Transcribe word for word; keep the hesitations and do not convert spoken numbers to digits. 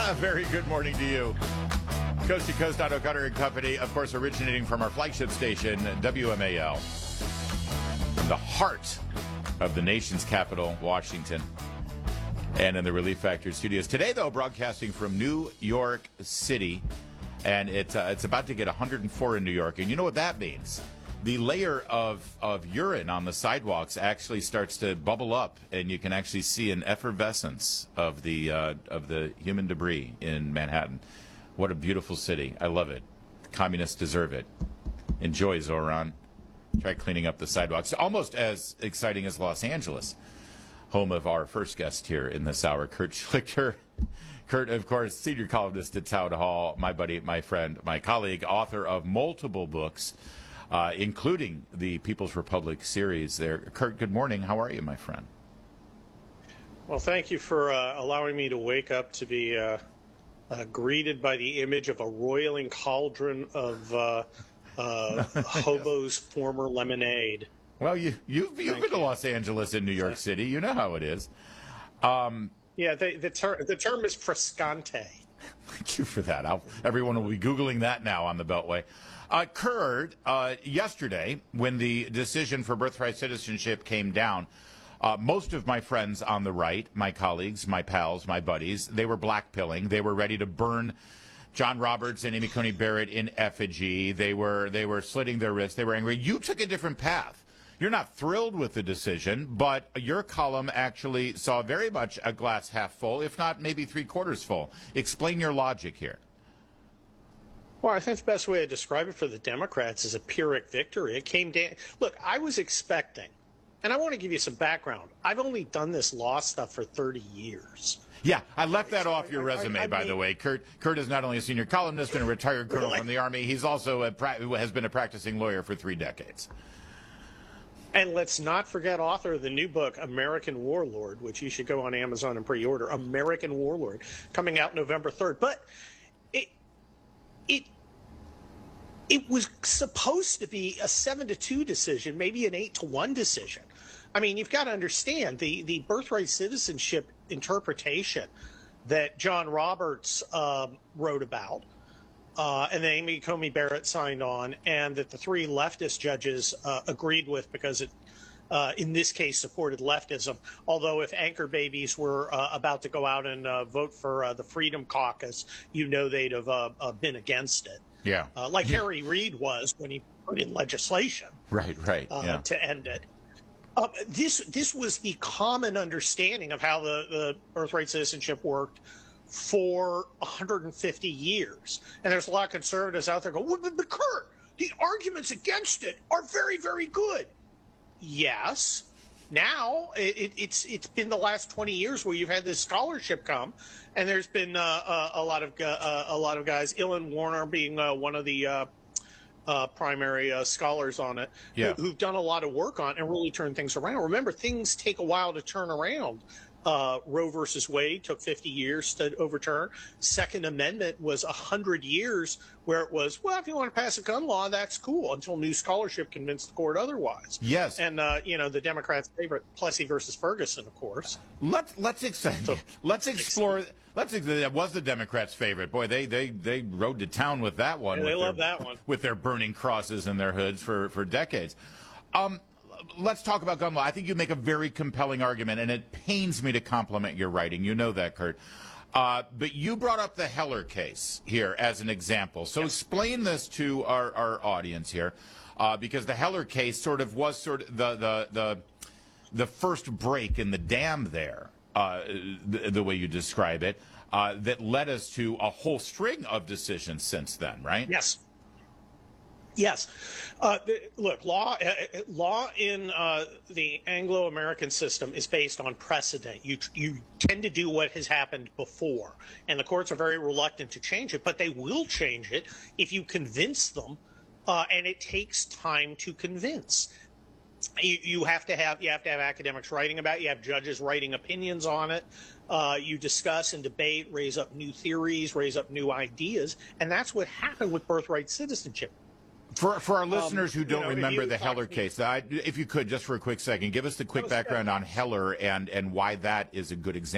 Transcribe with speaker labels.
Speaker 1: Very good morning to you. Coast to Coast Auto Cutter and Company, of course, originating from our flagship station, W M A L. The heart of the nation's capital, Washington. And in the Relief Factor studios. Today, though, broadcasting from New York City. And it's, uh, it's about to get one hundred four in New York. And you know what that means? The layer of, of urine on the sidewalks actually starts to bubble up, and you can actually see an effervescence of the uh, of the human debris in Manhattan. What a beautiful city. I love it. The communists deserve it. Enjoy, Zoran. Try cleaning up the sidewalks. Almost as exciting as Los Angeles, home of our first guest here in this hour, Kurt Schlichter. Kurt, of course, senior columnist at Town Hall, my buddy, my friend, my colleague, author of multiple books, Uh, including the People's Republic series there. Kurt, good morning. How are you, my friend?
Speaker 2: Well, thank you for uh, allowing me to wake up to be uh, uh, greeted by the image of a roiling cauldron of uh, uh, hobo's former lemonade.
Speaker 1: Well, you, you've, you've been
Speaker 2: you.
Speaker 1: to Los Angeles and New York City. You know how it is. Um,
Speaker 2: yeah, the, the, ter- the term is frescante.
Speaker 1: Thank you for that. I'll, everyone will be Googling that now on the Beltway. Uh, Kurt, uh, yesterday, when the decision for birthright citizenship came down, uh, most of my friends on the right, my colleagues, my pals, my buddies, they were blackpilling. They were ready to burn John Roberts and Amy Coney Barrett in effigy. They were they were slitting their wrists. They were angry. You took a different path. You're not thrilled with the decision, but your column actually saw very much a glass half full, if not maybe three quarters full. Explain your logic here.
Speaker 2: Well, I think the best way to describe it for the Democrats is a Pyrrhic victory. It came down. Look, I was expecting, and I want to give you some background. I've only done this law stuff for thirty years.
Speaker 1: Yeah, I left that off your
Speaker 2: I,
Speaker 1: resume,
Speaker 2: I, I
Speaker 1: by
Speaker 2: mean,
Speaker 1: the way. Kurt Kurt is not only a senior columnist and a retired colonel
Speaker 2: really?
Speaker 1: from the Army, he's also a pra- has been a practicing lawyer for three decades.
Speaker 2: And let's not forget author of the new book, American Warlord, which you should go on Amazon and pre-order. American Warlord, coming out November third. But it it it was supposed to be a seven to two decision, maybe an eight to one decision. I mean, you've got to understand the the birthright citizenship interpretation that John Roberts um, wrote about, uh, and then Amy Coney Barrett signed on, and that the three leftist judges uh, agreed with because it, uh, in this case, supported leftism. Although if anchor babies were uh, about to go out and uh, vote for uh, the Freedom Caucus, you know they'd have uh, uh, been against it.
Speaker 1: Yeah.
Speaker 2: Uh, like yeah. Harry Reid was when he put in legislation.
Speaker 1: Right, right.
Speaker 2: Uh,
Speaker 1: yeah.
Speaker 2: To end it. Uh, this this was the common understanding of how the, the birthright citizenship worked for one hundred fifty years. And there's a lot of conservatives out there going, well, but, but Kurt, the arguments against it are very, very good. Yes. Now it, it, it's it's been the last twenty years where you've had this scholarship come, and there's been uh, uh, a lot of uh, a lot of guys, Ilan Warner being uh, one of the uh, uh, primary uh, scholars on it,
Speaker 1: yeah.
Speaker 2: who, who've done a lot of work on it and really turned things around. Remember, things take a while to turn around. Uh, Roe versus Wade took fifty years to overturn. Second Amendment was one hundred years where it was, well, if you want to pass a gun law, that's cool, until new scholarship convinced the court otherwise.
Speaker 1: Yes.
Speaker 2: And, uh, you know, the Democrats' favorite, Plessy versus Ferguson, of course.
Speaker 1: Let's let's ex- so, let's explore. Let's that was the Democrats' favorite. Boy, they they they rode to town with that one.
Speaker 2: Yeah, they
Speaker 1: with
Speaker 2: love
Speaker 1: their,
Speaker 2: that one
Speaker 1: with their burning crosses in their hoods for for decades. Um. Let's talk about gun law. I think you make a very compelling argument, and it pains me to compliment your writing. You know that, Kurt. Uh, but you brought up the Heller case here as an example. So yes. Explain this to our, our audience here, uh, because the Heller case sort of was sort of the the the, the first break in the dam there, uh, the, the way you describe it, uh, that led us to a whole string of decisions since then, right?
Speaker 2: Yes. Yes. Uh, the, look, law uh, law in uh, the Anglo-American system is based on precedent. You you tend to do what has happened before, and the courts are very reluctant to change it, but they will change it if you convince them, uh, and it takes time to convince. You, you have to have you have to have academics writing about it. You have judges writing opinions on it. Uh, you discuss and debate, raise up new theories, raise up new ideas, and that's what happened with birthright citizenship.
Speaker 1: For for our listeners
Speaker 2: um,
Speaker 1: who don't
Speaker 2: you know,
Speaker 1: remember
Speaker 2: you
Speaker 1: the Heller case, I, if you could, just for a quick second, give us the quick background on Heller and, and why that is a good example.